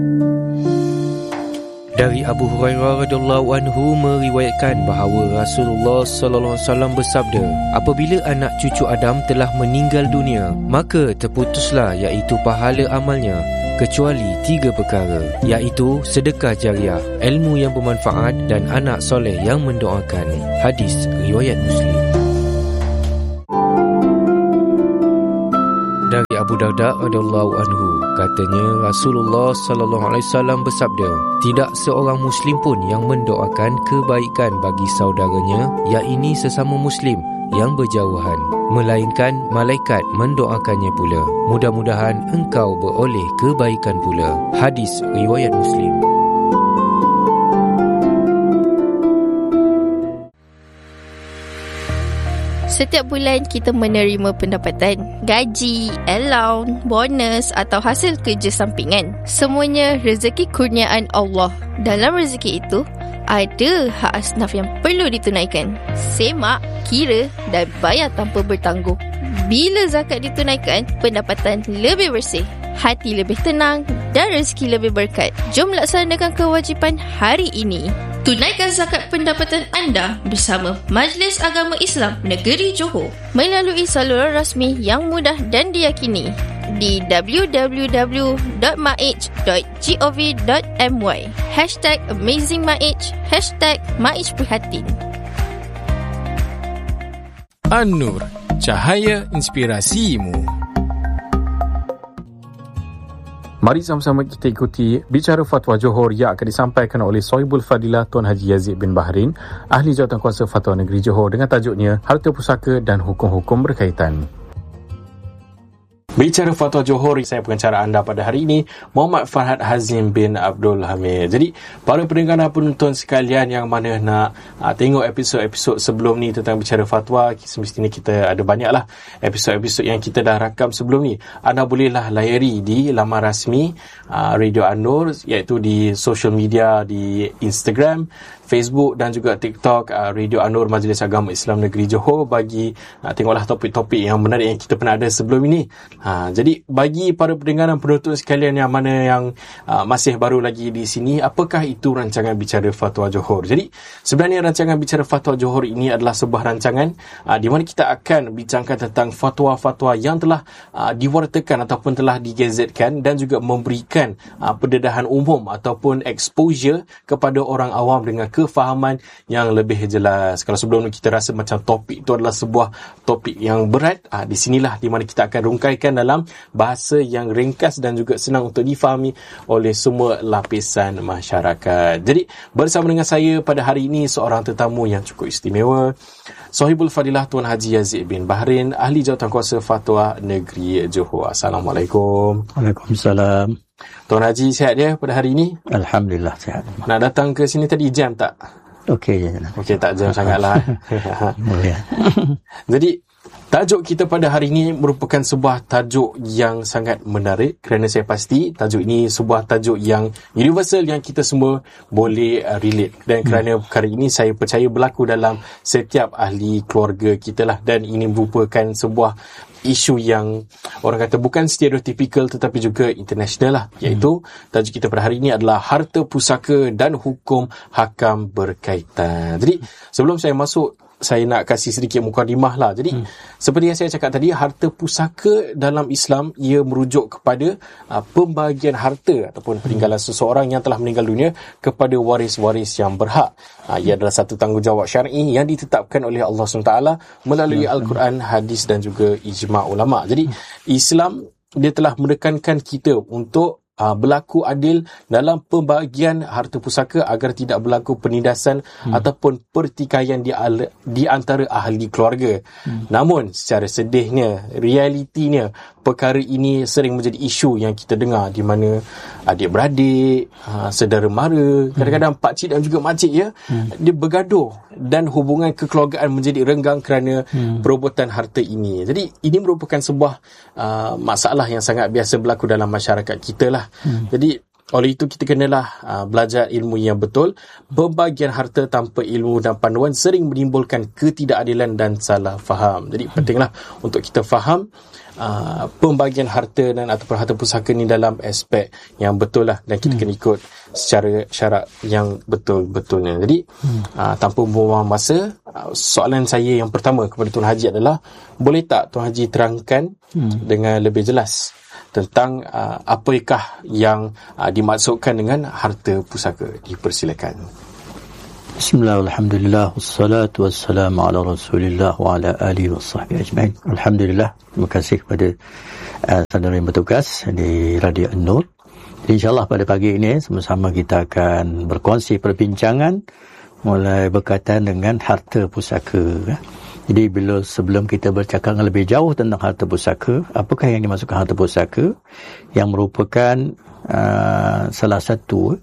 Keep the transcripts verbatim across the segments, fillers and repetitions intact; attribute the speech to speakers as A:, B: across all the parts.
A: Dari Abu Hurairah radhiyallahu anhu meriwayatkan bahawa Rasulullah sallallahu alaihi wasallam bersabda, apabila anak cucu Adam telah meninggal dunia, maka terputuslah iaitu pahala amalnya, kecuali tiga perkara, iaitu sedekah jariah, ilmu yang bermanfaat dan anak soleh yang mendoakan. Hadis riwayat Muslim. Dari Abu Darda radhiyallahu anhu, katanya Rasulullah sallallahu alaihi wasallam bersabda, tidak seorang muslim pun yang mendoakan kebaikan bagi saudaranya, yakni sesama muslim yang berjauhan, melainkan malaikat mendoakannya pula. Mudah-mudahan engkau beroleh kebaikan pula. Hadis riwayat Muslim.
B: Setiap bulan kita menerima pendapatan, gaji, allowance, bonus atau hasil kerja sampingan. Semuanya rezeki kurniaan Allah. Dalam rezeki itu, ada hak asnaf yang perlu ditunaikan. Semak, kira dan bayar tanpa bertangguh. Bila zakat ditunaikan, pendapatan lebih bersih, hati lebih tenang dan rezeki lebih berkat. Jom laksanakan kewajipan hari ini. Tunaikan zakat pendapatan anda bersama Majlis Agama Islam Negeri Johor melalui saluran rasmi yang mudah dan diyakini di w w w dot maij dot gov dot my, hashtag AmazingMaij, hashtag Maij Prihatin.
C: An-Nur, cahaya inspirasimu. Mari sama-sama kita ikuti bicara fatwa Johor yang akan disampaikan oleh Sohibul Fadilah Tuan Haji Yazid bin Bahrin, Ahli Jawatankuasa Fatwa Negeri Johor, dengan tajuknya Harta Pusaka dan Hukum-Hukum Berkaitan. Bicara Fatwa Johor, saya pengacara anda pada hari ini, Muhammad Farhad Hazim bin Abdul Hamid. Jadi, para pendengar dan penonton sekalian yang mana nak uh, tengok episod-episod sebelum ni tentang bicara fatwa, semestinya kita ada banyaklah episod-episod yang kita dah rakam sebelum ni. Anda bolehlah layari di laman rasmi uh, Radio An-Nur, iaitu di social media, di Instagram, Facebook dan juga TikTok, uh, Radio An-Nur Majlis Agama Islam Negeri Johor, bagi uh, tengoklah topik-topik yang menarik yang kita pernah ada sebelum ini. Ha, jadi bagi para pendengar dan penonton sekalian yang mana yang uh, masih baru lagi di sini, apakah itu rancangan Bicara Fatwa Johor? Jadi sebenarnya rancangan Bicara Fatwa Johor ini adalah sebuah rancangan uh, di mana kita akan bincangkan tentang fatwa-fatwa yang telah uh, diwartakan ataupun telah digazetkan dan juga memberikan uh, pendedahan umum ataupun exposure kepada orang awam dengan kefahaman yang lebih jelas. Kalau sebelum ni kita rasa macam topik itu adalah sebuah topik yang berat, uh, di sinilah di mana kita akan rungkaikan dalam bahasa yang ringkas dan juga senang untuk difahami oleh semua lapisan masyarakat. Jadi bersama dengan saya pada hari ini seorang tetamu yang cukup istimewa, Sohibul Fadilah Tuan Haji Yazid bin Bahrin, Ahli Jawatankuasa Fatwa Negeri Johor. Assalamualaikum.
D: Waalaikumsalam.
C: Tuan Haji sihat dia pada hari ini?
D: Alhamdulillah sihat.
C: Nak datang ke sini tadi jam tak?
D: Okey je.
C: Okey, tak jam sangatlah.
D: Boleh.
C: Jadi tajuk kita pada hari ini merupakan sebuah tajuk yang sangat menarik kerana saya pasti tajuk ini sebuah tajuk yang universal yang kita semua boleh uh, relate, dan kerana hmm. perkara ini saya percaya berlaku dalam setiap ahli keluarga kita lah, dan ini merupakan sebuah isu yang orang kata bukan stereotypical tetapi juga international lah, iaitu hmm. tajuk kita pada hari ini adalah Harta Pusaka dan Hukum Hakam Berkaitan. Jadi sebelum saya masuk, saya nak kasih sedikit mukadimah lah. Jadi hmm. seperti yang saya cakap tadi, harta pusaka dalam Islam ia merujuk kepada uh, pembahagian harta ataupun peninggalan hmm. seseorang yang telah meninggal dunia kepada waris-waris yang berhak. Uh, ia adalah satu tanggungjawab syar'i yang ditetapkan oleh Allah subhanahu wa taala melalui hmm. Al-Quran, hadis dan juga ijma' ulama'. Jadi Islam dia telah menekankan kita untuk Uh, berlaku adil dalam pembahagian harta pusaka agar tidak berlaku penindasan hmm. ataupun pertikaian di, al- di antara ahli keluarga. Hmm. Namun secara sedihnya, realitinya, perkara ini sering menjadi isu yang kita dengar di mana adik-beradik, uh, saudara mara, kadang-kadang pakcik dan juga makcik ya, hmm. dia bergaduh dan hubungan kekeluargaan menjadi renggang kerana hmm. perobotan harta ini. Jadi ini merupakan sebuah uh, masalah yang sangat biasa berlaku dalam masyarakat kita lah. Hmm. Jadi Oleh itu kita kenalah uh, belajar ilmu yang betul. Pembagian harta tanpa ilmu dan panduan sering menimbulkan ketidakadilan dan salah faham. Jadi pentinglah untuk kita faham uh, pembagian harta dan ataupun harta pusaka ni dalam aspek yang betul lah, dan kita hmm. kena ikut secara syarat yang betul-betulnya. Jadi hmm. uh, tanpa membuang masa, uh, soalan saya yang pertama kepada Tuan Haji adalah, boleh tak Tuan Haji terangkan hmm. dengan lebih jelas tentang uh, apakah yang uh, dimaksudkan dengan harta pusaka? Dipersilakan.
D: Bismillah, alhamdulillah, wassalatu wassalamu ala rasulillah wa ala alihi wa sahbihi ajma'in. Alhamdulillah, terima kasih kepada uh, saudara yang bertugas di Radio An-Nur. InsyaAllah pada pagi ini sama-sama kita akan berkongsi perbincangan mulai berkaitan dengan harta pusaka. Jadi bila sebelum kita bercakap lebih jauh tentang harta pusaka, apakah yang dimaksudkan harta pusaka, yang merupakan uh, salah satu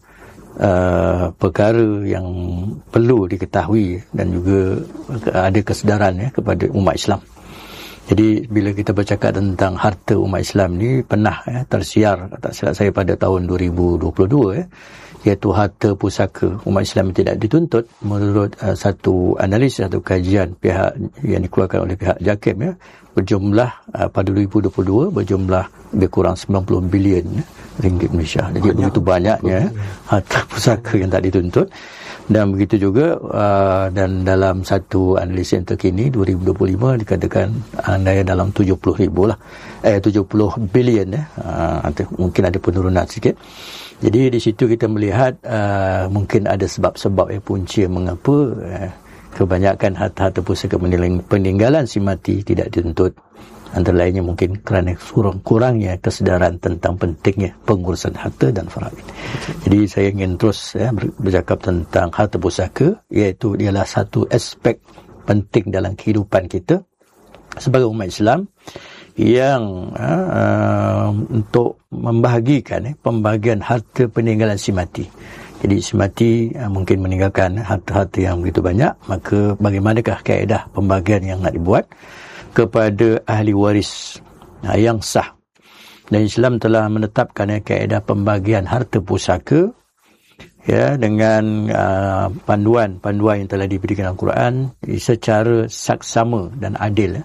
D: uh, perkara yang perlu diketahui dan juga ada kesedaran ya, kepada umat Islam. Jadi bila kita bercakap tentang harta umat Islam ni, pernah ya, tersiar, tak silap saya, pada tahun dua ribu dua puluh dua ya, iaitu harta pusaka umat Islam yang tidak dituntut menurut uh, satu analisis atau kajian pihak yang dikeluarkan oleh pihak JAKIM ya, berjumlah uh, pada dua ribu dua puluh dua berjumlah lebih kurang sembilan puluh bilion ya, ringgit Malaysia. Jadi banyak, begitu banyaknya ya, harta pusaka yang tak dituntut. Dan begitu juga uh, dan dalam satu analisis yang terkini dua ribu dua puluh lima dikatakan andai dalam tujuh puluh ribu lah eh tujuh puluh bilion ya, uh, mungkin ada penurunan sikit. Jadi di situ kita melihat uh, mungkin ada sebab-sebab yang punca mengapa uh, kebanyakan harta-harta pusaka peninggalan si mati tidak dituntut. Antara lainnya mungkin kerana kurang kurangnya kesedaran tentang pentingnya pengurusan harta dan faraid. Jadi saya ingin terus ya, bercakap tentang harta pusaka, iaitu ialah satu aspek penting dalam kehidupan kita sebagai umat Islam yang uh, untuk membahagikan eh, pembagian harta peninggalan si mati. Jadi si mati uh, mungkin meninggalkan harta-harta yang begitu banyak, maka bagaimanakah kaedah pembagian yang nak dibuat kepada ahli waris nah, yang sah. Dan Islam telah menetapkan ya, kaedah pembagian harta pusaka ya, dengan uh, panduan-panduan yang telah diberikan Al-Quran secara saksama dan adil ya,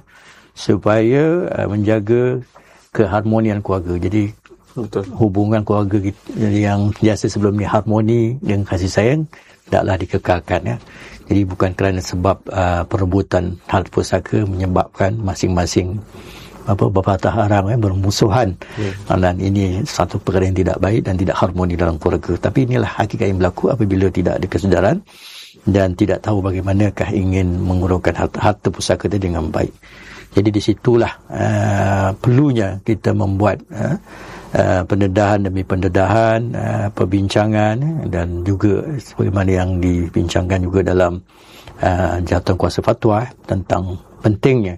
D: supaya uh, menjaga keharmonian keluarga. Jadi betul, hubungan keluarga yang biasa sebelum ni harmoni dengan kasih sayang taklah dikekalkan ya. Jadi bukan kerana sebab uh, perebutan harta pusaka menyebabkan masing-masing apa berpatah arang ya, bermusuhan. Yeah. Dan ini satu perkara yang tidak baik dan tidak harmoni dalam keluarga. Tapi inilah hakikat yang berlaku apabila tidak ada kesedaran dan tidak tahu bagaimanakah ingin mengurangkan harta, harta pusaka itu dengan baik. Jadi di situlah uh, perlunya kita membuat uh, Uh, pendedahan demi pendedahan, uh, perbincangan, dan juga sebagaimana yang dibincangkan juga dalam uh, jawatan kuasa fatwa tentang pentingnya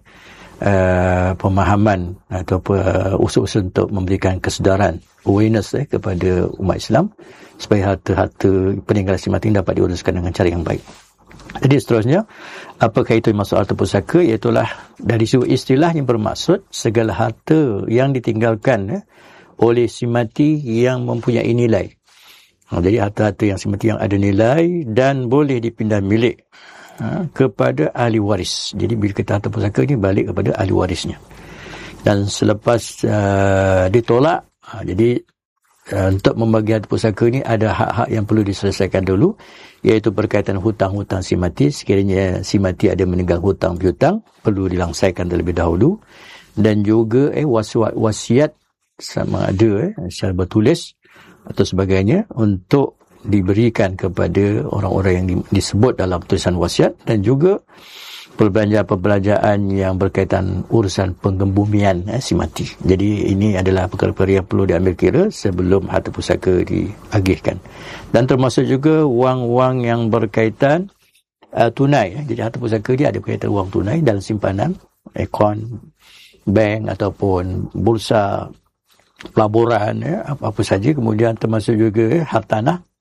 D: uh, pemahaman atau uh, usul-usul untuk memberikan kesedaran, awareness eh, kepada umat Islam supaya harta-harta peninggalan si mati dapat diuruskan dengan cara yang baik. Jadi seterusnya, apakah itu maksud harta pusaka? Iaitulah dari segi istilah yang bermaksud segala harta yang ditinggalkan eh, oleh si mati yang mempunyai nilai. Ha, jadi harta-harta yang si mati yang ada nilai dan boleh dipindah milik ha, kepada ahli waris. Jadi bila kita harta pusaka ni balik kepada ahli warisnya. Dan selepas uh, ditolak, ha, jadi uh, untuk membagi harta pusaka ni ada hak-hak yang perlu diselesaikan dulu, iaitu berkaitan hutang-hutang si mati. Sekiranya si mati ada meninggal hutang piutang, perlu dilangsaikan terlebih dahulu. Dan juga eh wasiat wasiat sama ada eh, secara bertulis atau sebagainya untuk diberikan kepada orang-orang yang di, disebut dalam tulisan wasiat, dan juga perbelanjaan-perbelanjaan yang berkaitan urusan penggembumian eh, si mati. Jadi ini adalah perkara-perkara yang perlu diambil kira sebelum harta pusaka diagihkan. Dan termasuk juga wang-wang yang berkaitan uh, tunai. Eh. Jadi harta pusaka dia ada berkaitan wang tunai dalam simpanan, akaun bank ataupun bursa pelaburan ya, apa-apa saja. Kemudian termasuk juga eh, hartanah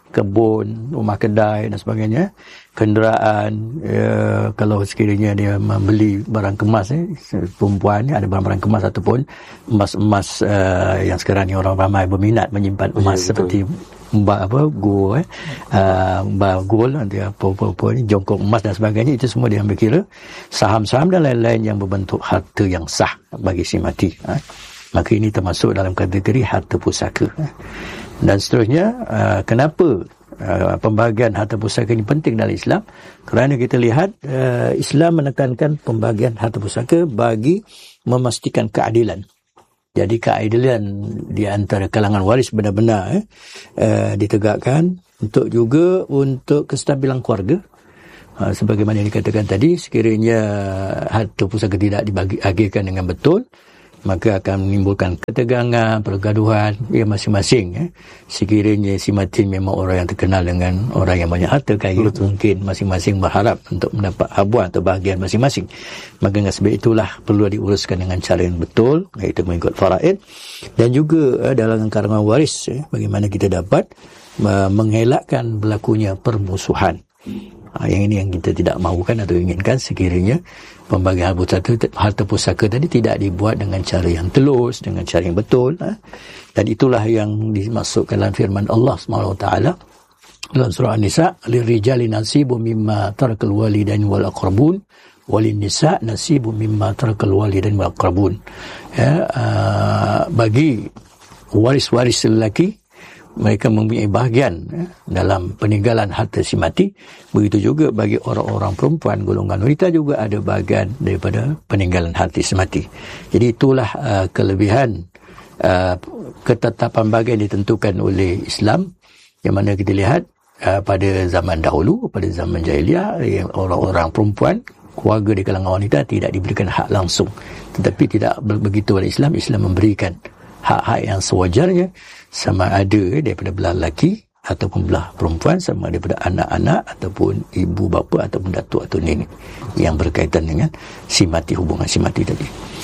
D: kebun, rumah kedai dan sebagainya, kenderaan, ya, kalau sekiranya dia membeli barang kemas, eh, perempuan ada barang-barang kemas ataupun emas-emas uh, yang sekarang ni orang ramai berminat menyimpan emas, ya, seperti mbak apa gold, eh, uh, mbak gold, nanti apa-apa ni jongkok emas dan sebagainya, itu semua diambil kira saham-saham dan lain-lain yang berbentuk harta yang sah bagi si mati. Eh. Maka ini termasuk dalam kategori harta pusaka. Eh. Dan seterusnya, uh, kenapa uh, pembahagian harta pusaka ini penting dalam Islam? Kerana kita lihat uh, Islam menekankan pembahagian harta pusaka bagi memastikan keadilan. Jadi keadilan di antara kalangan waris benar-benar eh, uh, ditegakkan, untuk juga untuk kestabilan keluarga. Uh, sebagaimana yang dikatakan tadi, sekiranya harta pusaka tidak dibagi-bagikan dengan betul, maka akan menimbulkan ketegangan, pergaduhan, ya masing-masing. Eh. Sekiranya si mati memang orang yang terkenal dengan orang yang banyak harta kaya, betul, mungkin masing-masing berharap untuk mendapat habuan atau bahagian masing-masing. Maka dengan sebab itulah perlu diuruskan dengan cara yang betul, iaitu mengikut faraid. Dan juga eh, dalam kalangan waris, eh, bagaimana kita dapat uh, mengelakkan berlakunya permusuhan. Ha, yang ini yang kita tidak mahukan atau inginkan, sekiranya pembagian harta pusaka, harta pusaka tadi tidak dibuat dengan cara yang telus, dengan cara yang betul. Ha? Dan itulah yang dimaksudkan dalam firman Allah subhanahu wa taala dalam surah An-Nisa, lirijali nasibu mimma tarakal walidain wal aqrabun walin nisa nasibu mimma tarakal walidain wal aqrabun. Ya, uh, bagi waris-waris lelaki, mereka mempunyai bahagian eh, dalam peninggalan harta si mati. Begitu juga bagi orang-orang perempuan, golongan wanita juga ada bahagian daripada peninggalan harta si mati. Jadi itulah uh, kelebihan uh, ketetapan bahagian ditentukan oleh Islam, yang mana kita lihat uh, pada zaman dahulu, pada zaman jahiliah, orang-orang perempuan, keluarga di kalangan wanita tidak diberikan hak langsung. Tetapi tidak begitu pada Islam. Islam memberikan hak-hak yang sewajarnya, sama ada daripada belah lelaki ataupun belah perempuan, sama daripada anak-anak ataupun ibu bapa ataupun datuk atau nenek, yang berkaitan dengan si mati, hubungan si mati tadi.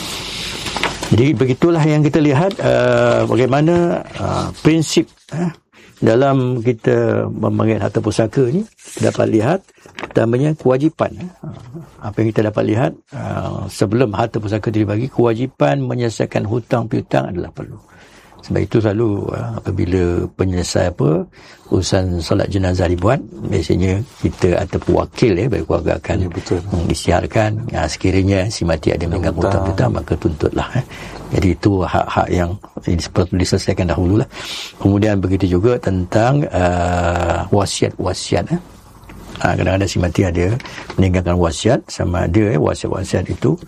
D: Jadi begitulah yang kita lihat uh, bagaimana uh, prinsip uh, dalam kita memegang harta pusaka ni. Kita dapat lihat pertamanya kewajipan. Uh, apa yang kita dapat lihat uh, sebelum harta pusaka dibagi, kewajipan menyelesaikan hutang piutang adalah perlu. Sebab itu selalu uh, apabila penyelesai apa urusan solat jenazah dibuat, biasanya kita ataupun wakil eh, bagi keluarga akan ya, betul. Hmm, disiarkan ya, sekiranya si mati ada meninggal hutang piutang, maka tuntutlah. Eh. Jadi itu hak-hak yang perlu diselesaikan dahululah. Kemudian begitu juga tentang uh, wasiat-wasiat. Eh. Ha, kadang-kadang si mati ada meninggalkan wasiat, sama ada eh, wasiat-wasiat itu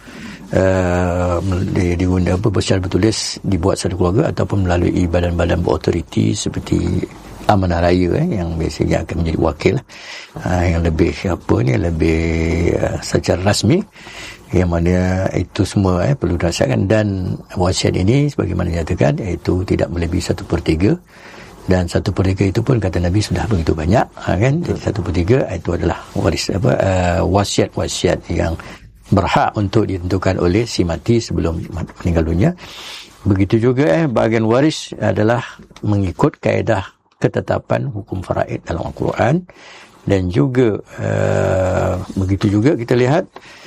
D: Uh, dia diguna apa secara bertulis dibuat satu keluarga ataupun melalui badan-badan berautoriti seperti amanah raya eh, yang biasanya akan menjadi wakil uh, yang lebih apa ni lebih uh, secara rasmi, yang mana itu semua eh, perlu dirasakan. Dan wasiat ini sebagaimana dinyatakan iaitu tidak melebihi satu per tiga, dan satu per tiga itu pun kata Nabi sudah begitu banyak, ha, kan? Jadi satu per tiga itu adalah waris apa uh, wasiat-wasiat yang berhak untuk ditentukan oleh si mati sebelum meninggal dunia. Begitu juga eh bahagian waris adalah mengikut kaedah ketetapan hukum faraid dalam Al-Quran. Dan juga uh, begitu juga kita lihat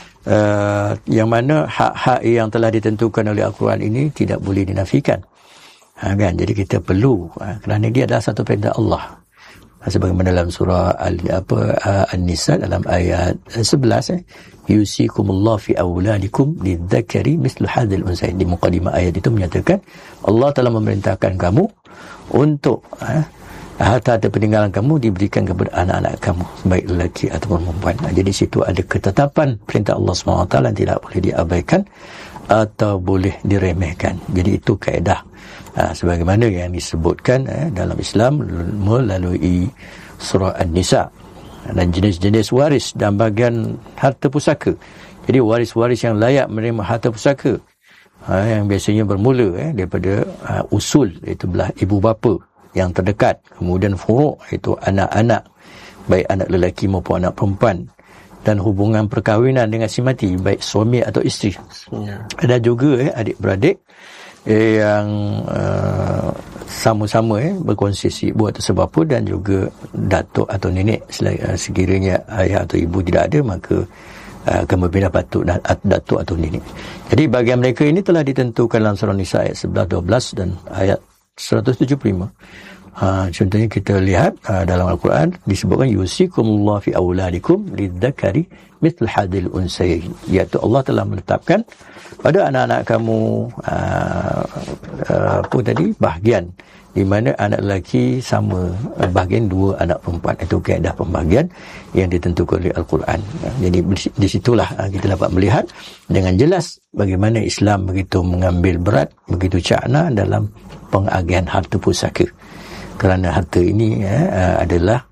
D: uh, yang mana hak-hak yang telah ditentukan oleh Al-Quran ini tidak boleh dinafikan. Ha, kan? Jadi kita perlu ha, kerana dia adalah satu perintah Allah. Sebagaimana dalam surah Al, apa, An-Nisa dalam ayat sebelas eh, yusikumullah fi awladikum lidzakari mislu hadzal unsayain. Di mukadimah ayat itu menyatakan Allah telah memerintahkan kamu untuk eh, harta-harta peninggalan kamu diberikan kepada anak-anak kamu, baik lelaki ataupun perempuan. Jadi situ ada ketetapan perintah Allah subhanahu wa taala yang tidak boleh diabaikan atau boleh diremehkan. Jadi itu kaedah Ha, sebagaimana yang disebutkan eh, dalam Islam melalui surah An-Nisa, dan jenis-jenis waris dan bahagian harta pusaka. Jadi waris-waris yang layak menerima harta pusaka ha, yang biasanya bermula eh, daripada uh, usul, iaitu belah ibu bapa yang terdekat, kemudian furu' iaitu anak-anak, baik anak lelaki maupun anak perempuan, dan hubungan perkahwinan dengan si mati, baik suami atau isteri. Ya. Ada juga eh, adik-beradik yang uh, sama-sama eh, berkongsi ibu atau sebapa dan juga datuk atau nenek. Sekiranya ayah atau ibu tidak ada, maka uh, akan berbeda datuk, datuk atau nenek. Jadi bagian mereka ini telah ditentukan dalam surah Nisa ayat sebelas, dua belas dan ayat seratus tujuh puluh lima. Ha, contohnya kita lihat uh, dalam Al-Quran disebutkan yusikumullah fi auladikum lidzakari mithl hadil unsayain, iaitu Allah telah menetapkan pada anak-anak kamu uh, uh, apa tadi bahagian di mana anak lelaki sama uh, bahagian dua anak perempuan. Itu kaedah pembahagian yang ditentukan oleh Al-Quran. Jadi di situlah uh, kita dapat melihat dengan jelas bagaimana Islam begitu mengambil berat, begitu cakna dalam pengagihan harta pusaka. Kerana harta ini eh, adalah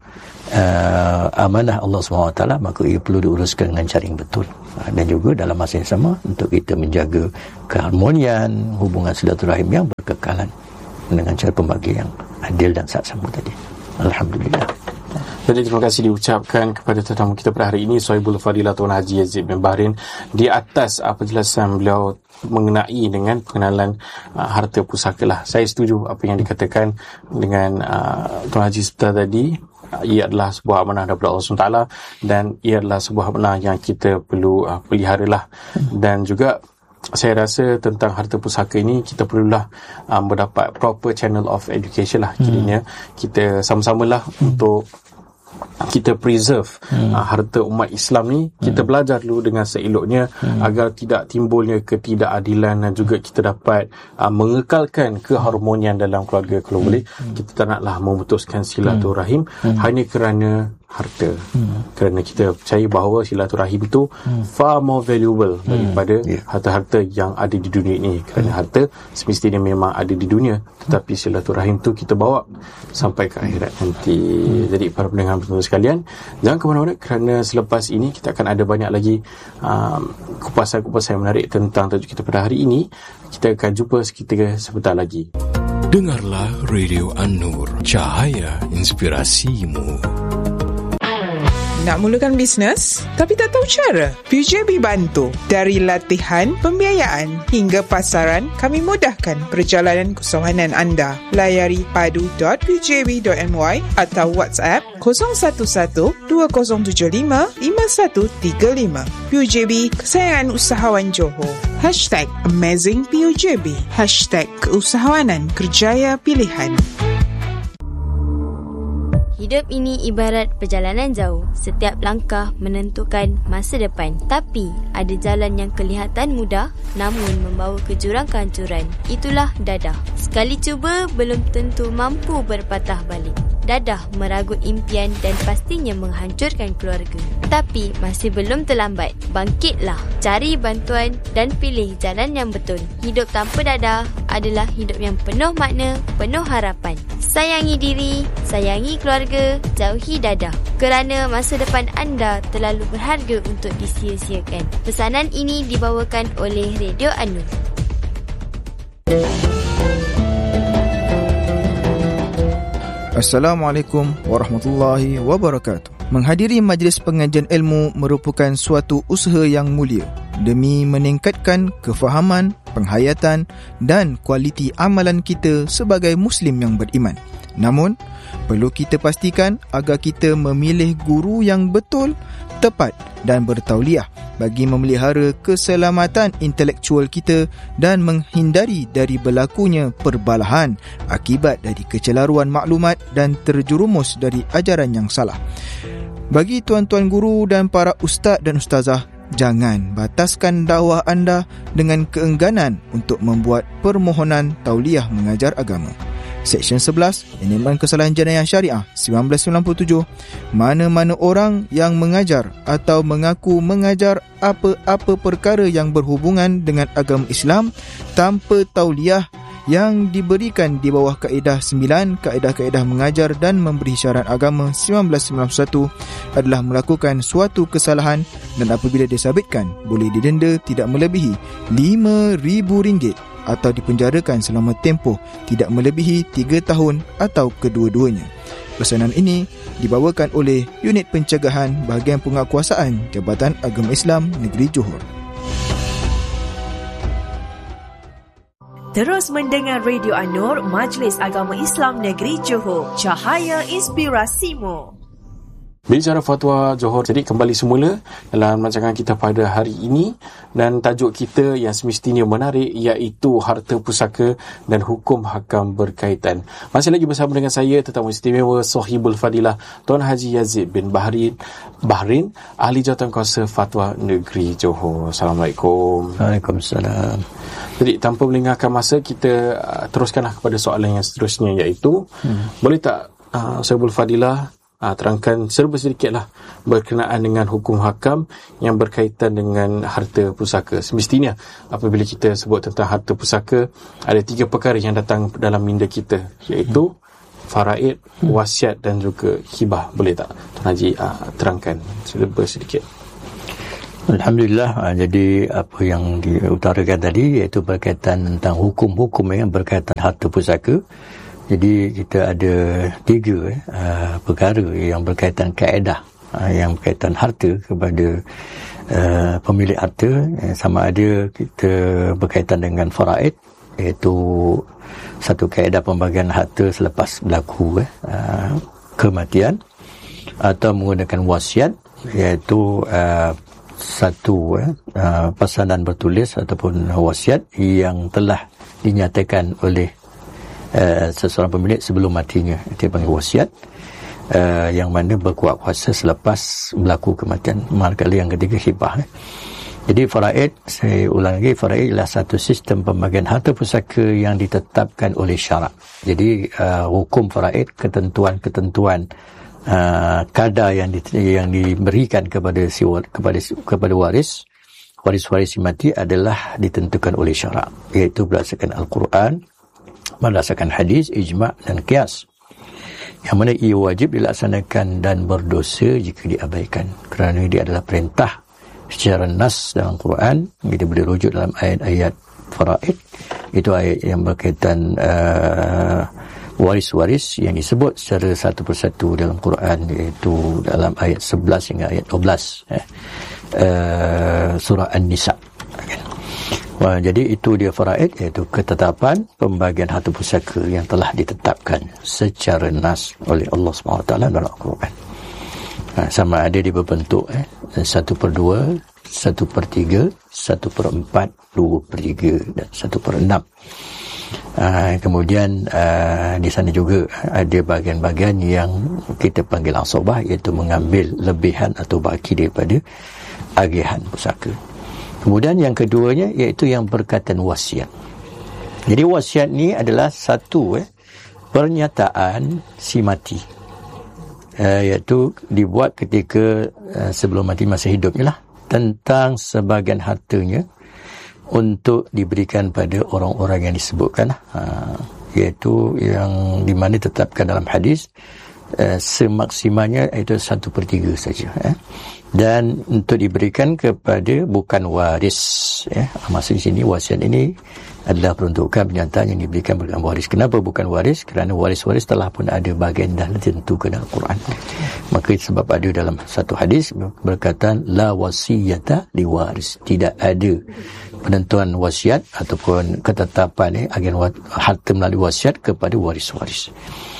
D: uh, amanah Allah subhanahu wa taala, maka ia perlu diuruskan dengan cara yang betul. Dan juga dalam masa yang sama untuk kita menjaga keharmonian, hubungan silaturahim yang berkekalan dengan cara pembagian yang adil dan sama tadi. Alhamdulillah.
C: Jadi terima kasih diucapkan kepada tetamu kita pada hari ini, Sohibul Fadilah Tuan Haji Yazid bin Bahrin, di atas apa penjelasan beliau mengenai dengan pengenalan uh, harta pusaka lah. Saya setuju apa yang dikatakan dengan uh, Tuan Haji sebentar tadi. Uh, ia adalah sebuah amanah daripada Allah subhanahu wa taala dan ia adalah sebuah amanah yang kita perlu uh, pelihara lah. Dan juga saya rasa tentang harta pusaka ini kita perlulah um, mendapat proper channel of education lah. Kiranya kita sama-samalah hmm. untuk kita preserve hmm. uh, harta umat Islam ni. Kita hmm. belajar dulu dengan seeloknya hmm. agar tidak timbulnya ketidakadilan dan juga kita dapat uh, mengekalkan keharmonian dalam keluarga. Kalau hmm. boleh kita tak naklah memutuskan silaturahim hmm. hanya kerana harta. Hmm. Kerana kita percaya bahawa silaturahim itu hmm. far more valuable hmm. daripada yeah. harta-harta yang ada di dunia ini. Kerana hmm. harta semestinya memang ada di dunia, tetapi silaturahim itu kita bawa sampai ke akhirat nanti. Hmm. Jadi para pendengar sekalian, jangan ke mana-mana kerana selepas ini kita akan ada banyak lagi um, kupasan-kupasan yang menarik tentang tajuk kita pada hari ini. Kita akan jumpa seketika sebentar lagi.
E: Dengarlah Radio An-Nur, cahaya inspirasimu.
F: Nak mulakan bisnes tapi tak tahu cara? P U J B bantu. Dari latihan, pembiayaan hingga pasaran, kami mudahkan perjalanan keusahawan anda. Layari padu dot p u j b dot m y atau WhatsApp kosong satu satu dua kosong tujuh lima lima satu tiga lima. P U J B, kesayangan usahawan Johor. Hashtag Amazing P U J B. Hashtag keusahawanan kerjaya pilihan.
G: Hidup ini ibarat perjalanan jauh. Setiap langkah menentukan masa depan. Tapi ada jalan yang kelihatan mudah namun membawa ke jurang kehancuran. Itulah dadah. Sekali cuba belum tentu mampu berpatah balik. Dadah meragut impian dan pastinya menghancurkan keluarga. Tapi masih belum terlambat. Bangkitlah, cari bantuan dan pilih jalan yang betul. Hidup tanpa dadah adalah hidup yang penuh makna, penuh harapan. Sayangi diri, sayangi keluarga, jauhi dadah. Kerana masa depan anda terlalu berharga untuk disia-siakan. Pesanan ini dibawakan oleh Radio An-Nur.
H: Assalamualaikum warahmatullahi wabarakatuh. Menghadiri majlis pengajian ilmu merupakan suatu usaha yang mulia demi meningkatkan kefahaman, penghayatan dan kualiti amalan kita sebagai Muslim yang beriman. Namun, perlu kita pastikan agar kita memilih guru yang betul, tepat dan bertauliah bagi memelihara keselamatan intelektual kita dan menghindari dari berlakunya perbalahan akibat dari kecelaruan maklumat dan terjerumus dari ajaran yang salah. Bagi tuan-tuan guru dan para ustaz dan ustazah, jangan bataskan dakwah anda dengan keengganan untuk membuat permohonan tauliah mengajar agama. Seksyen sebelas, Penerimaan Kesalahan Jenayah Syariah seribu sembilan ratus sembilan puluh tujuh, mana-mana orang yang mengajar atau mengaku mengajar apa-apa perkara yang berhubungan dengan agama Islam tanpa tauliah yang diberikan di bawah kaedah sembilan kaedah-kaedah mengajar dan memberi syarat agama seribu sembilan ratus sembilan puluh satu adalah melakukan suatu kesalahan dan apabila disabitkan boleh didenda tidak melebihi lima ribu ringgit atau dipenjarakan selama tempoh tidak melebihi tiga tahun atau kedua-duanya. Pesanan ini dibawakan oleh Unit Pencegahan Bahagian Penguatkuasaan Jabatan Agama Islam Negeri Johor.
I: Terus mendengar Radio An-Nur, Majlis Agama Islam Negeri Johor. Cahaya inspirasimu.
C: Bicara fatwa Johor, jadi kembali semula dalam rancangan kita pada hari ini, dan tajuk kita yang semestinya menarik iaitu harta pusaka dan hukum hakam berkaitan. Masih lagi bersama dengan saya tetamu istimewa Sahibul Fadilah Tuan Haji Yazid bin Bahrin Bahrin, Ahli Jawatankuasa Fatwa Negeri Johor. Assalamualaikum.
D: Waalaikumsalam.
C: Jadi tanpa melengahkan masa, kita uh, teruskanlah kepada soalan yang seterusnya, iaitu hmm. boleh tak uh, Sahibul Fadilah Ha, terangkan serba sedikitlah berkenaan dengan hukum hakam yang berkaitan dengan harta pusaka. Semestinya apabila kita sebut tentang harta pusaka, ada tiga perkara yang datang dalam minda kita, iaitu faraid, wasiat dan juga hibah. Boleh tak Tuan Haji uh, terangkan serba sedikit?
D: Alhamdulillah. Jadi apa yang diutarakan tadi iaitu berkaitan tentang hukum-hukum yang berkaitan harta pusaka. Jadi kita ada tiga uh, perkara yang berkaitan kaedah uh, yang berkaitan harta kepada uh, pemilik harta. Sama ada kita berkaitan dengan faraid, iaitu satu kaedah pembagian harta selepas berlaku uh, kematian, atau menggunakan wasiat, iaitu uh, satu uh, pesanan bertulis ataupun wasiat yang telah dinyatakan oleh Uh, seseorang pemilik sebelum matinya. Dia panggil wasiat, uh, yang mana berkuat kuasa selepas berlaku kematian. Manakala yang ketiga hibah. Eh. Jadi faraid, saya ulang lagi, faraid adalah satu sistem pembagian harta pusaka yang ditetapkan oleh syarak. Jadi uh, hukum faraid, ketentuan-ketentuan uh, kadar yang di, yang diberikan kepada si kepada kepada waris waris-waris si mati adalah ditentukan oleh syarak, iaitu berdasarkan Al-Quran, berdasarkan hadis, ijma' dan qiyas, yang mana ia wajib dilaksanakan dan berdosa jika diabaikan, kerana dia adalah perintah secara nas dalam Quran. Kita boleh rujuk dalam ayat-ayat faraid, itu ayat yang berkaitan uh, waris-waris yang disebut secara satu persatu dalam Quran, iaitu dalam ayat sebelas hingga ayat dua belas eh, uh, surah An-Nisa. Wah, jadi itu dia faraid, iaitu ketetapan pembagian harta pusaka yang telah ditetapkan secara nas oleh Allah subhanahu wa taala dalam Al-Quran. Ha, sama ada dia berbentuk eh, satu per dua, satu per tiga, satu per empat, dua per tiga dan satu per enam. Ha, kemudian uh, di sana juga ada bahagian-bahagian yang kita panggil asabah, iaitu mengambil lebihan atau baki daripada agihan pusaka. Kemudian yang keduanya iaitu yang berkaitan wasiat. Jadi wasiat ni adalah satu eh, pernyataan si mati, uh, iaitu dibuat ketika uh, sebelum mati masa hidupnya lah, tentang sebahagian hartanya untuk diberikan pada orang-orang yang disebutkan, uh, iaitu yang di mana ditetapkan dalam hadis, uh, semaksimalnya itu satu per tiga saja. Eh. Dan untuk diberikan kepada bukan waris, ya. Maksud di sini wasiat ini adalah peruntukan pernyataan yang diberikan bukan waris. Kenapa bukan waris? Kerana waris-waris telah pun ada bahagian dah ditentukan dalam Quran. Maka sebab ada dalam satu hadis berkata la wasiyata li waris, tidak ada penentuan wasiat ataupun ketetapan eh, agen harta melalui wasiat kepada waris-waris.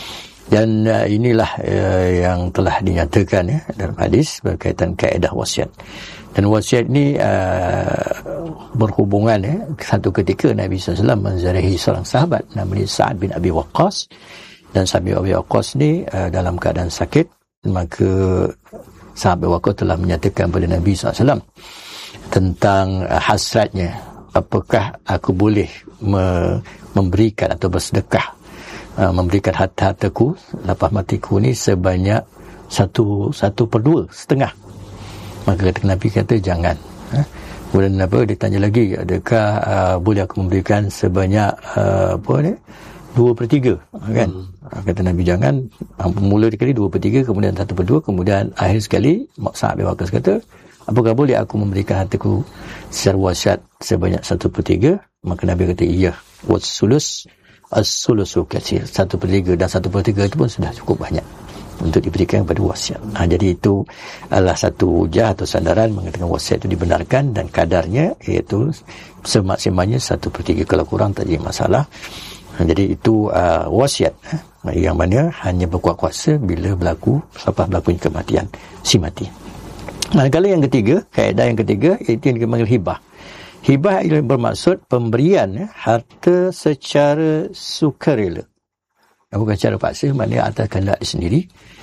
D: Dan uh, inilah uh, yang telah dinyatakan ya, dalam hadis berkaitan kaedah wasiat. Dan wasiat ini uh, berhubungan ya, satu ketika Nabi sallallahu alaihi wasallam menziarahi seorang sahabat namanya Sa'ad bin Abi Waqqas. Dan Sa'ad bin Abi Waqqas ni uh, dalam keadaan sakit, maka Sa'ad bin Waqqas telah menyatakan kepada Nabi sallallahu alaihi wasallam tentang uh, hasratnya, apakah aku boleh me- memberikan atau bersedekah, Uh, memberikan harta-hartaku lepas matiku ni sebanyak satu satu per dua setengah. Maka kata Nabi kata jangan. Ha? Kemudian apa dia tanya lagi, adakah uh, boleh aku memberikan sebanyak uh, apa ni dua per tiga, kan? Hmm. Kata Nabi jangan. Mula sekali dua per tiga, kemudian satu per dua, kemudian akhir sekali Sa'ad bin Waqqas kata, apakah boleh aku memberikan hartaku secara wasiat sebanyak satu per tiga? Maka Nabi kata iya. Was sulus as-sulusu katsir, satu per tiga, dan satu per tiga itu pun sudah cukup banyak. untuk diberikan kepada wasiat. Ha, jadi itu adalah satu hujah atau sandaran mengatakan wasiat itu dibenarkan dan kadarnya iaitu semaksimalnya satu per tiga, kalau kurang tak jadi masalah. Ha, jadi itu uh, wasiat ha, yang mana hanya berkuat kuasa bila berlaku selepas berlakunya kematian si mati. Manakala yang ketiga, kaedah yang ketiga iaitu yang dipanggil hibah. Hibah ialah bermaksud pemberian ya, harta secara sukarela. Bukan secara paksa, maknanya atas kehendak sendiri,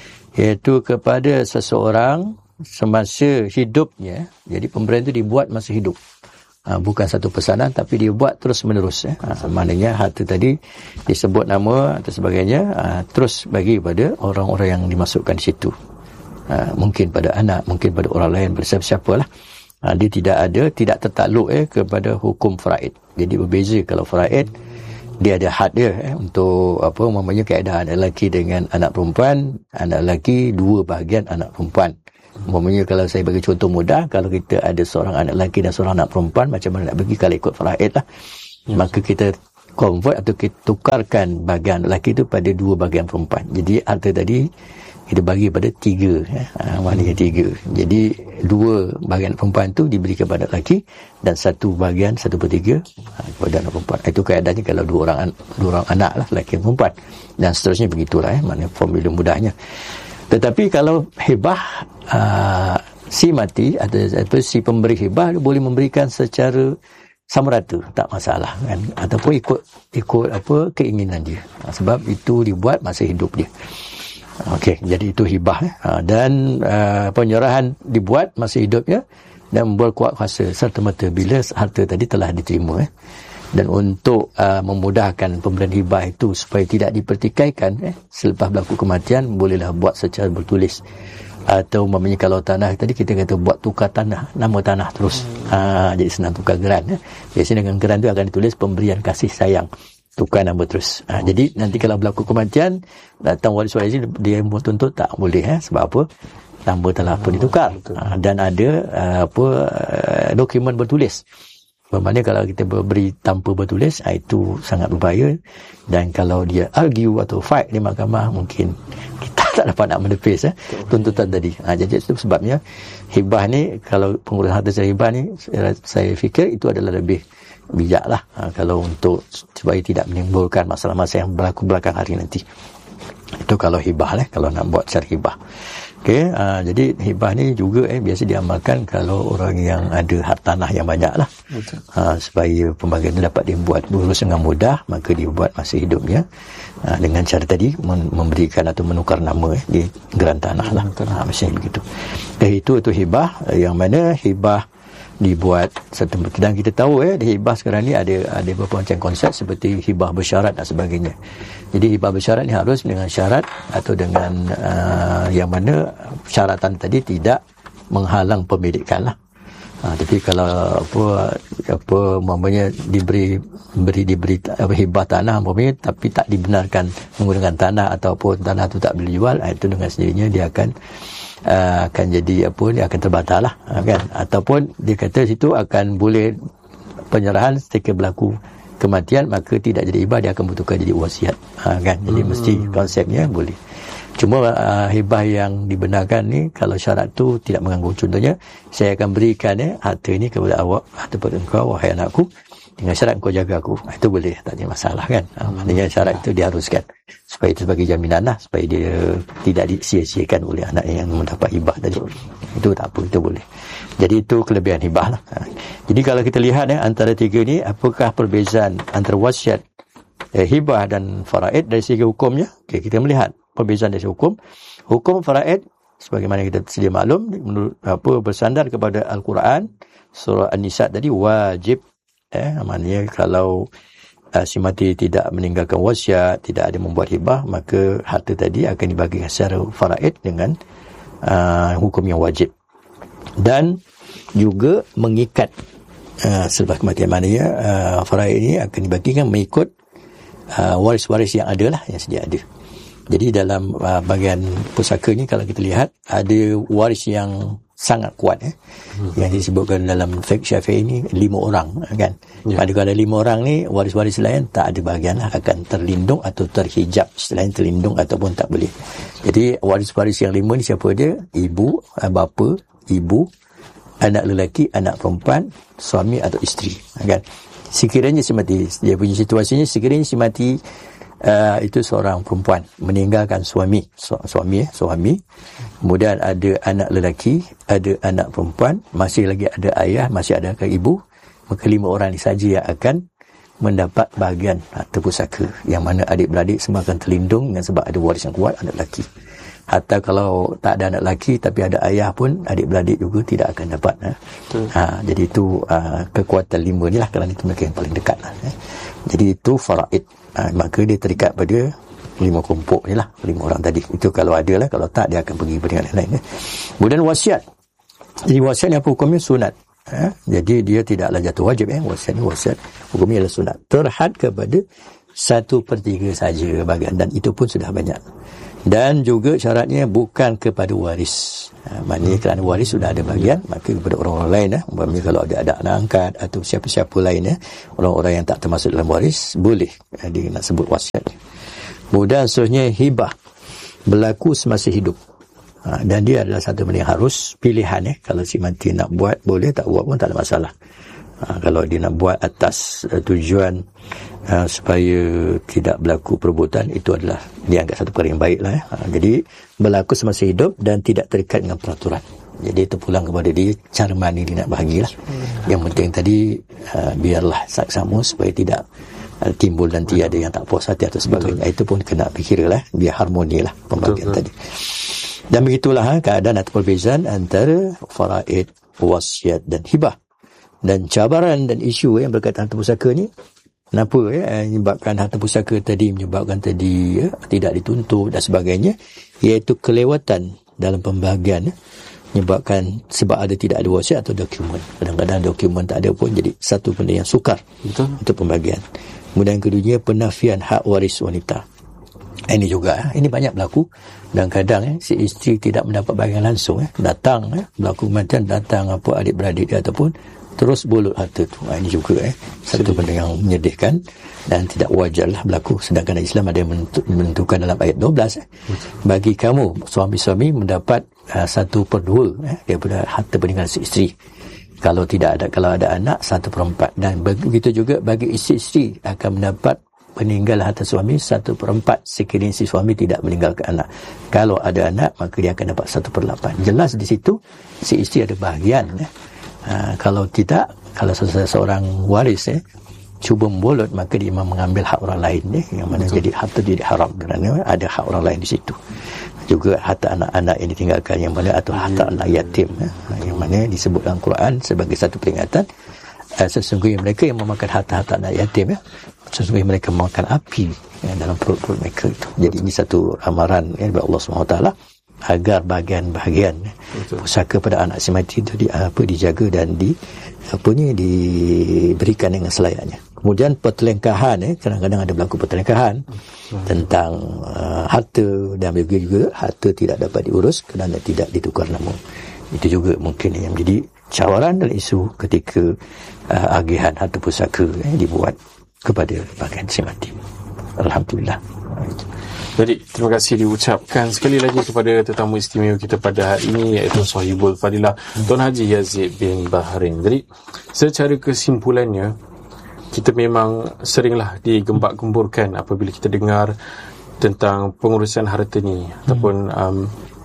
D: iaitu kepada seseorang semasa hidupnya. Jadi pemberian itu dibuat masa hidup. Ha, bukan satu pesanan, tapi dia buat terus menerus. Ya. Ha, maknanya harta tadi disebut nama atau sebagainya, ha, terus bagi kepada orang-orang yang dimasukkan di situ. Ha, mungkin pada anak, mungkin pada orang lain, pada siapa-siapa lah. Ha, dia tidak ada, tidak tertakluk eh, kepada hukum faraid. Jadi berbeza kalau faraid, dia ada had dia eh, untuk apa umpamanya kaedah anak lelaki dengan anak perempuan, anak lelaki dua bahagian anak perempuan. Umpamanya kalau saya bagi contoh mudah, kalau kita ada seorang anak lelaki dan seorang anak perempuan, macam mana nak bagi kalau ikut faraid lah. Hmm. Maka kita convert atau kita tukarkan bahagian lelaki itu pada dua bahagian perempuan. Jadi harta tadi kita bagi pada tiga, eh, maknanya tiga. Jadi dua bahagian perempuan itu diberi kepada lelaki dan satu bahagian satu per tiga kepada anak perempuan. Itu keadaannya kalau dua orang dua orang anak lah, lelaki dan perempuan, dan seterusnya begitulah. Eh, maknanya formula mudahnya. Tetapi kalau hibah uh, si mati atau, atau si pemberi hibah boleh memberikan secara sama rata, tak masalah kan, ataupun ikut ikut apa keinginan dia, sebab itu dibuat masa hidup dia. Okey, jadi itu hibah eh. Dan uh, penyerahan dibuat masa hidupnya dan berkuat kuasa serta-merta bila harta tadi telah diterima eh. Dan untuk uh, memudahkan pemberian hibah itu supaya tidak dipertikaikan eh, selepas berlaku kematian, bolehlah buat secara bertulis. Atau umpamanya kalau tanah tadi kita kata buat tukar tanah, nama tanah terus. Hmm. Ha, jadi senang tukar geran eh. Biasanya dengan geran tu akan ditulis pemberian kasih sayang, tukar nama terus. Ha, jadi nanti kalau berlaku kematian, datang waris-waris dia tuntut tak boleh eh. Sebab apa? Nama telah pun ditukar. Ha, dan ada uh, apa uh, dokumen bertulis. Bermakna kalau kita beri tanpa bertulis, ha, itu sangat berbahaya. Dan kalau dia argue atau fight di mahkamah, mungkin kita tak dapat nak menepis eh, tuntutan tadi. Ha, jadi itu sebabnya hibah ni, kalau pengurusan harta secara hibah ni, saya, saya fikir itu adalah lebih bijak lah, ha, kalau untuk supaya tidak menimbulkan masalah-masalah yang berlaku belakang hari nanti. Itu kalau hibah lah, kalau nak buat secara hibah. Okey, uh, jadi hibah ni juga eh biasa diamalkan kalau orang yang ada hartanah yang banyak lah. Uh, supaya pembagian itu dapat dibuat lurus dengan mudah, maka dibuat masa hidupnya uh, dengan cara tadi memberikan atau menukar nama eh, di geran tanah lah. Uh, macam begitu. Dan itu itu hibah, yang mana hibah dibuat satu, dan kita tahu eh di hibah sekarang ni ada ada beberapa macam konsep seperti hibah bersyarat dan sebagainya. Jadi hibah bersyarat ni harus dengan syarat atau dengan uh, yang mana syaratan tadi tidak menghalang pemilikan lah. Ha, tapi kalau apa apa umpamanya diberi beri diberi apa, hibah tanah umpamanya tapi tak dibenarkan menggunakan tanah ataupun tanah tu tak boleh dijual, itu dengan sendirinya dia akan uh, akan jadi apa dia akan terbatal lah, kan. Ataupun dia kata situ akan boleh penyerahan ketika berlaku kematian, maka tidak jadi hibah, dia akan bertukar jadi wasiat, ha, kan. Jadi hmm. mesti konsepnya boleh. Cuma uh, hibah yang dibenarkan ni kalau syarat tu tidak mengganggu. Contohnya, saya akan berikan eh, harta ini kepada awak atau kepada engkau wahai anakku dengan syarat engkau jaga aku. Itu boleh, tak ada masalah, kan. Ha, maknanya syarat itu diharuskan supaya itu sebagai jaminan lah, supaya dia tidak disia-siakan oleh anak yang mendapat hibah tadi. Itu tak apa, itu boleh. Jadi itu kelebihan hibah lah. Ha. Jadi kalau kita lihat eh, antara tiga ni, apakah perbezaan antara wasiat, eh, hibah dan faraid dari segi hukumnya? Okay, kita melihat perbezaan dari segi hukum. Hukum faraid, sebagaimana kita sedia maklum, menurut apa bersandar kepada Al-Quran, surah An-Nisa tadi wajib. Eh, maknanya kalau uh, si mati tidak meninggalkan wasiat, tidak ada membuat hibah, maka harta tadi akan dibagikan secara faraid dengan uh, hukum yang wajib. Dan juga mengikat uh, selepas kematian, maknanya uh, faraid ini akan dibagikan mengikut uh, waris-waris yang ada lah, yang sedia ada. Jadi dalam uh, bahagian pusaka ni kalau kita lihat ada waris yang sangat kuat eh. Hmm. Yang disebutkan dalam fiqh Syafi'i ini lima orang kan. Ya. Pada kalau ada lima orang ni waris-waris lain tak ada bahagian lah, akan terlindung atau terhijab, selain terlindung ataupun tak boleh. Jadi waris-waris yang lima ni siapa dia? Ibu, bapa, ibu, anak lelaki, anak perempuan, suami atau isteri kan. Sekiranya si mati, dia punya situasinya sekiranya si mati Uh, itu seorang perempuan meninggalkan suami su- suami eh, suami kemudian ada anak lelaki, ada anak perempuan, masih lagi ada ayah, masih ada ibu, maka lima orang ini saja yang akan mendapat bahagian harta pusaka, yang mana adik-beradik semua akan terlindung dengan sebab ada waris yang kuat anak lelaki. Hatta kalau tak ada anak lelaki tapi ada ayah pun adik-beradik juga tidak akan dapat eh. ha, jadi itu uh, kekuatan lima ni lah, kerana itu mereka yang paling dekat lah, eh. Jadi itu faraid. Ha, maka dia terikat pada lima kelompok ni lah, lima orang tadi. Itu kalau ada lah, kalau tak dia akan pergi pada yang lain. Eh. Kemudian wasiat. Jadi wasiat ni apa hukumnya? Sunat. Eh. Jadi dia tidaklah jatuh wajib. Eh. Wasiat ni wasiat. Hukumnya adalah sunat. Terhad kepada satu per tiga saja bahagian. Dan itu pun sudah banyak. Dan juga syaratnya bukan kepada waris. Ha, maknanya kerana waris sudah ada bahagian, maka kepada orang-orang lain, eh, umpamanya kalau ada anak anak angkat atau siapa-siapa lain, eh, orang-orang yang tak termasuk dalam waris, boleh eh, dia nak sebut wasiat. Kemudian seterusnya hibah, berlaku semasa hidup. Ha, dan dia adalah satu benda yang harus pilihan. Eh. Kalau si mati nak buat, boleh, tak buat pun tak ada masalah. Ha, kalau dia nak buat atas uh, tujuan uh, supaya tidak berlaku perbuatan, itu adalah dianggap satu perkara yang baik lah. Eh. Ha, jadi berlaku semasa hidup dan tidak terikat dengan peraturan. Jadi terpulang kepada dia cara mana dia nak bahagilah. Hmm. Yang penting tadi uh, biarlah saksama supaya tidak uh, timbul nanti ada yang tak puas hati atau sebagainya. Betul. Itu pun kena fikirlah, biar harmoni lah pembagian betul, tadi. Dan begitulah ha, keadaan atau perbezaan antara faraid, wasiat dan hibah. Dan cabaran dan isu yang berkaitan harta pusaka ni, kenapa ya, menyebabkan harta pusaka tadi, menyebabkan tadi ya, tidak dituntut dan sebagainya, iaitu kelewatan dalam pembahagian ya, menyebabkan sebab ada tidak ada wasiat atau dokumen. Kadang-kadang dokumen tak ada pun jadi satu benda yang sukar. Betul. Untuk pembahagian. Kemudian keduanya penafian hak waris wanita. Ini juga, ini banyak berlaku. Dan kadang eh, si isteri tidak mendapat bahagian langsung. Eh, datang, eh, berlaku kematian, datang apa adik-beradik dia ataupun terus bolot harta tu. Ha, ini juga eh, satu benda yang menyedihkan dan tidak wajarlah berlaku. Sedangkan Islam ada yang menentukan dalam ayat dua belas. Eh, bagi kamu, suami-suami mendapat uh, satu per dua eh, daripada harta peninggalan si isteri. Kalau tidak ada, kalau ada anak, satu per empat. Dan begitu juga bagi isteri-isteri akan mendapat peninggalan harta suami satu per empat sekiranya si suami tidak meninggalkan anak. Kalau ada anak, maka dia akan dapat satu per lapan. Jelas di situ si isteri ada bahagian. Eh. Ha, kalau tidak, kalau seseorang waris eh, cuba membolot, maka dia memang mengambil hak orang lain eh, yang mana betul. Jadi harta jadi haram kerana ada hak orang lain di situ. Juga harta anak-anak yang ditinggalkan yang mana atau harta hmm. anak yatim eh, yang mana disebut dalam Quran sebagai satu peringatan eh, sesungguhnya mereka yang memakan harta-harta anak yatim eh, sesungguhnya mereka memakan api eh, dalam perut-perut mereka itu. Jadi ini satu amaran eh, dari Allah subhanahu wa taala agar bahagian-bahagian betul. Pusaka pada anak si mati itu di, apa, dijaga dan di apa ni diberikan dengan selayaknya. Kemudian pertelengkahan eh kadang-kadang ada berlaku pertelengkahan betul. Tentang uh, harta dan juga harta tidak dapat diurus kerana tidak ditukar nama. Itu juga mungkin yang menjadi cabaran dan isu ketika uh, agihan harta pusaka eh, dibuat kepada bahagian si mati. Alhamdulillah.
C: Jadi terima kasih diucapkan sekali lagi kepada tetamu istimewa kita pada hari ini, iaitu Sahibul Fadilah Tuan Haji Yazid bin Baharin. Jadi secara kesimpulannya, kita memang seringlah digembak-gemburkan apabila kita dengar tentang pengurusan harta ni hmm. ataupun um,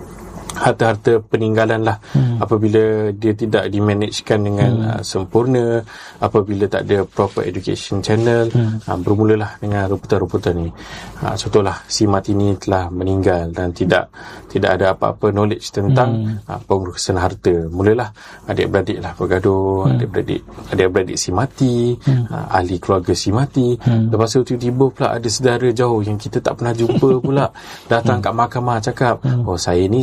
C: harta-harta peninggalan lah hmm. apabila dia tidak dimanagekan dengan hmm. uh, sempurna, apabila tak ada proper education channel, hmm. uh, bermulalah dengan rebutan-rebutan ni. Uh, contohlah si mati ni telah meninggal dan tidak tidak ada apa-apa knowledge tentang hmm. uh, pengurusan harta. Mulalah adik-beradik lah bergaduh, hmm. adik-beradik adik-beradik si mati, hmm. uh, ahli keluarga si mati. Hmm. Lepas tu tiba-tiba pula ada saudara jauh yang kita tak pernah jumpa pula datang hmm. kat mahkamah cakap, hmm. oh saya ni sebenarnya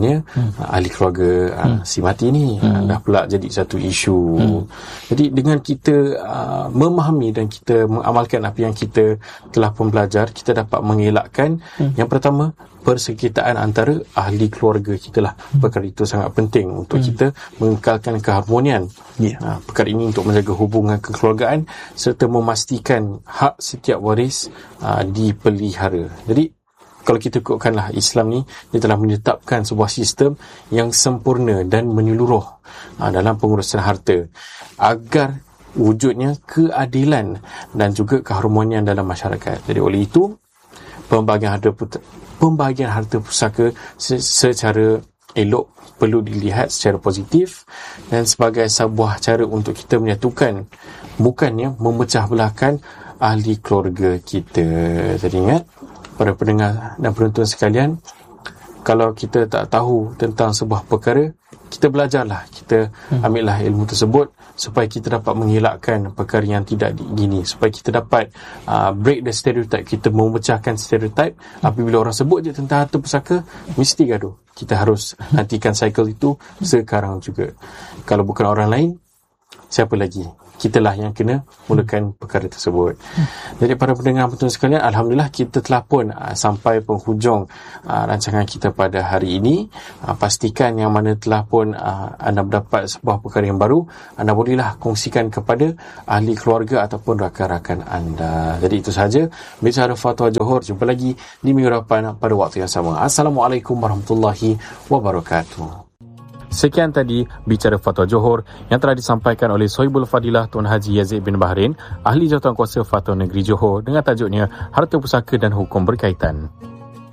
C: misalnya hmm. ahli keluarga hmm. si mati ni hmm. dah pula jadi satu isu. hmm. Jadi dengan kita uh, memahami dan kita mengamalkan apa yang kita telah pun belajar, kita dapat mengelakkan hmm. yang pertama, persekitaran antara ahli keluarga kita lah. hmm. Perkara itu sangat penting untuk hmm. kita mengekalkan keharmonian. yeah. uh, Perkara ini untuk menjaga hubungan kekeluargaan serta memastikan hak setiap waris uh, dipelihara. Jadi kalau kita ikutkanlah Islam ni, dia telah menetapkan sebuah sistem yang sempurna dan menyeluruh aa, dalam pengurusan harta agar wujudnya keadilan dan juga keharmonian dalam masyarakat. Jadi oleh itu, pembahagian harta pembahagian harta pusaka secara elok perlu dilihat secara positif dan sebagai sebuah cara untuk kita menyatukan, bukannya memecah belahkan ahli keluarga kita. Jadi ingat, para pendengar dan penonton sekalian, kalau kita tak tahu tentang sebuah perkara, kita belajarlah, kita ambillah ilmu tersebut supaya kita dapat mengelakkan perkara yang tidak diingini, supaya kita dapat uh, break the stereotype, kita memecahkan stereotype. Apabila orang sebut je tentang harta pusaka, mesti gaduh. Kita harus hentikan cycle itu sekarang juga. Kalau bukan orang lain, siapa lagi? Kitalah yang kena mulakan perkara tersebut. Jadi para pendengar penonton sekalian, alhamdulillah kita telah pun uh, sampai penghujung uh, rancangan kita pada hari ini. Uh, pastikan yang mana telah pun uh, anda mendapat sebuah perkara yang baru, anda bolehlah kongsikan kepada ahli keluarga ataupun rakan-rakan anda. Jadi itu sahaja bicara Fatwa Johor. Jumpa lagi di minggu depan pada waktu yang sama. Assalamualaikum warahmatullahi wabarakatuh. Sekian tadi bicara Fatwa Johor yang telah disampaikan oleh Sohibul Fadilah Tuan Haji Yazid bin Bahrain, ahli jawatankuasa Fatwa Negeri Johor, dengan tajuknya Harta Pusaka dan Hukum Berkaitan.